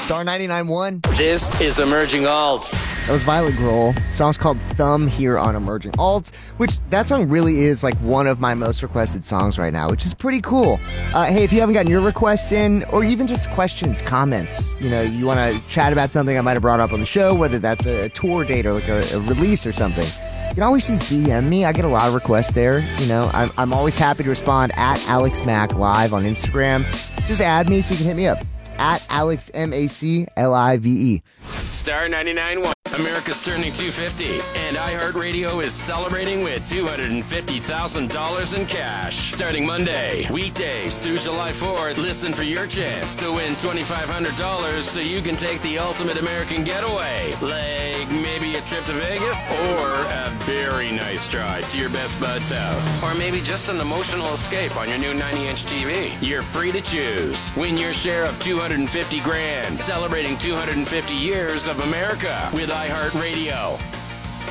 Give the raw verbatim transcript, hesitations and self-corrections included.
Star ninety-nine point one. This is Emerging Alts. That was Violet Grohl. The song's called Thumb here on Emerging Alts, which that song really is like one of my most requested songs right now, which is pretty cool. Uh, hey, if you haven't gotten your requests in, or even just questions, comments, you know, you want to chat about something I might have brought up on the show, whether that's a tour date or like a, a release or something, you can always just D M me. I get a lot of requests there. You know, I'm, I'm always happy to respond at Alex Mac Live on Instagram. Just add me so you can hit me up. At Alex M A C L I V E. Star ninety-nine point one. America's turning two fifty, and iHeartRadio is celebrating with two hundred fifty thousand dollars in cash. Starting Monday, weekdays through July fourth, listen for your chance to win twenty-five hundred dollars so you can take the ultimate American getaway. Like maybe a trip to Vegas, or a very nice drive to your best bud's house, or maybe just an emotional escape on your new ninety inch T V. You're free to choose. Win your share of two hundred fifty grand, celebrating two hundred fifty years of America with iHeartRadio.